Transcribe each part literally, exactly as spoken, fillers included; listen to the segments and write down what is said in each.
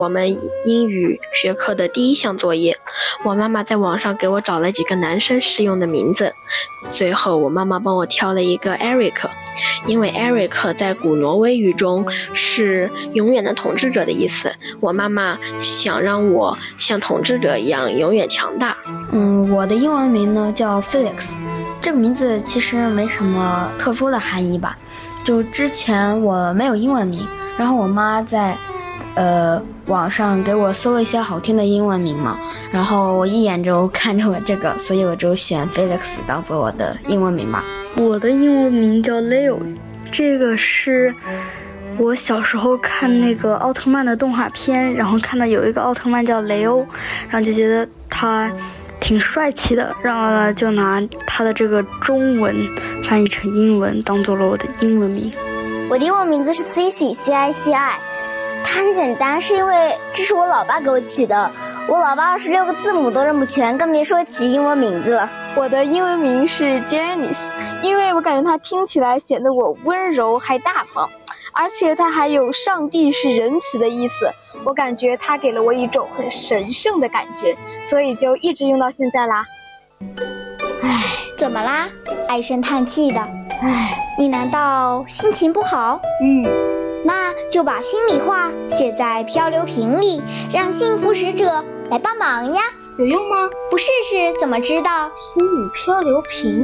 我们英语学科的第一项作业，我妈妈在网上给我找了几个男生适用的名字，最后我妈妈帮我挑了一个 Eric， 因为 Eric 在古挪威语中是永远的统治者的意思，我妈妈想让我像统治者一样永远强大。 嗯，我的英文名呢叫 Felix， 这个名字其实没什么特殊的含义吧，就之前我没有英文名，然后我妈在呃，网上给我搜了一些好听的英文名嘛，然后我一眼就看中了这个，所以我就选 Felix 当做我的英文名吧。 我的英文名叫 Leo， 这个是我小时候看那个奥特曼的动画片，然后看到有一个奥特曼叫雷欧，然后就觉得他挺帅气的，然后呢就拿他的这个中文翻译成英文当做了我的英文名。 我的英文名字是 Cici C I C I， 它很简单，是因为这是我老爸给我起的，我老爸二十六个字母都认不全，更别说起英文名字了。 我的英文名是 Janice， 因为我感觉它听起来显得我温柔还大方，而且它还有上帝是仁慈的意思，我感觉它给了我一种很神圣的感觉，所以就一直用到现在啦。 唉，怎么啦？唉声叹气的。唉，你难道心情不好？嗯，那就把心里话写在漂流瓶里，让幸福使者来帮忙呀。 有用吗？ 不试试怎么知道？ 心语漂流瓶。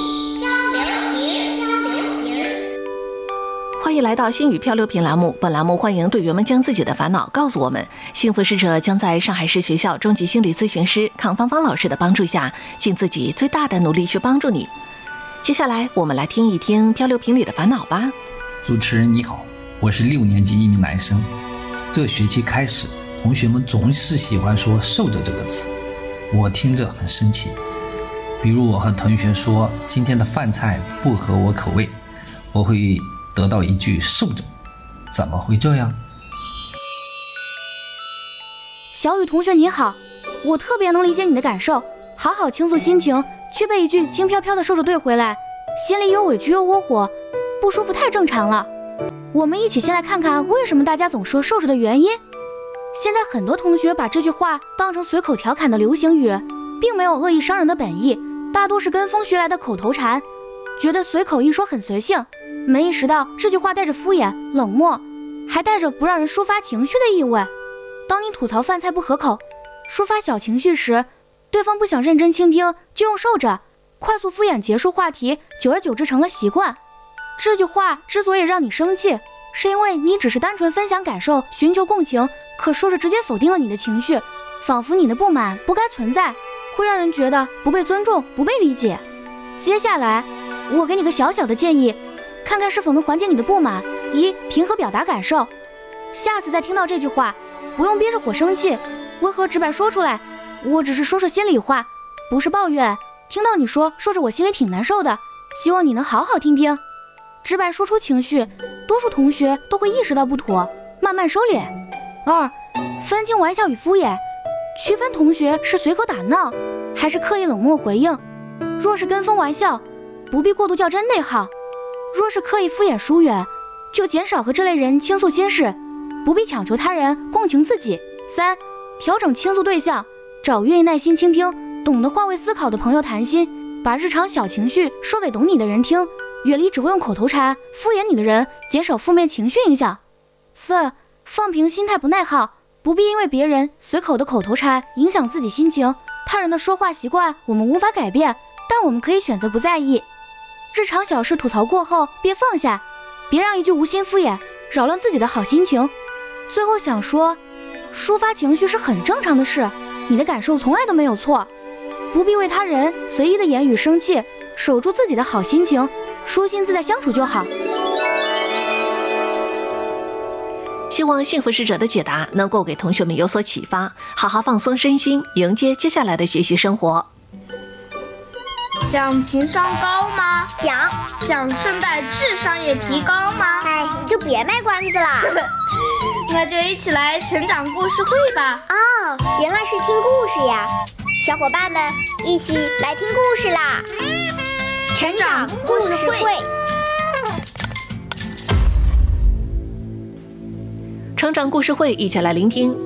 欢迎来到心语漂流瓶栏目，本栏目欢迎队员们将自己的烦恼告诉我们，幸福使者将在上海市学校中级心理咨询师康芳芳老师的帮助下，尽自己最大的努力去帮助你。接下来我们来听一听漂流瓶里的烦恼吧。 主持人你好，我是六年级一名男生。这学期开始，同学们总是喜欢说受着这个词，我听着很生气。比如我和同学说今天的饭菜不合我口味，我会得到一句受着，怎么会这样？ 小雨同学你好，我特别能理解你的感受，好好倾诉心情，去背一句轻飘飘的受着对回来，心里有委屈又窝火，不舒服太正常了。我们一起先来看看为什么大家总说受着的原因。现在很多同学把这句话当成随口调侃的流行语，并没有恶意伤人的本意，大多是跟风学来的口头禅，觉得随口一说很随性，没意识到这句话带着敷衍、冷漠，还带着不让人抒发情绪的意味。当你吐槽饭菜不合口，抒发小情绪时，对方不想认真倾听，就用受着快速敷衍结束话题，久而久之成了习惯。这句话之所以让你生气，是因为你只是单纯分享感受，寻求共情，可说着直接否定了你的情绪，仿佛你的不满不该存在，会让人觉得不被尊重、不被理解。接下来我给你个小小的建议，看看是否能缓解你的不满。一、平和表达感受，下次再听到这句话，不用憋着火生气，温和直白说出来，我只是说说心里话，不是抱怨。听到你说说着我心里挺难受的，希望你能好好听听。直白说出情绪，多数同学都会意识到不妥，慢慢收敛。二、分清玩笑与敷衍，区分同学是随口打闹还是刻意冷漠回应。若是跟风玩笑，不必过度较真内耗；若是刻意敷衍疏远，就减少和这类人倾诉心事，不必强求他人共情自己。三、调整倾诉对象，找愿意耐心倾听、懂得换位思考的朋友谈心，把日常小情绪说给懂你的人听，远离只会用口头禅敷衍你的人，减少负面情绪影响。四、放平心态不内耗，不必因为别人随口的口头禅影响自己心情。他人的说话习惯我们无法改变，但我们可以选择不在意。日常小事吐槽过后别放下，别让一句无心敷衍扰乱自己的好心情。最后想说，抒发情绪是很正常的事，你的感受从来都没有错，不必为他人随意的言语生气，守住自己的好心情，舒心自在相处就好。 希望幸福使者的解答能够给同学们有所启发，好好放松身心，迎接接下来的学习生活。 想情商高吗？ 想。 想顺带智商也提高吗？ 哎，你就别卖关子啦。 那就一起来成长故事会吧。 哦，原来是听故事呀。小伙伴们一起来听故事啦。成长故事会。 成长故事会，一起来聆听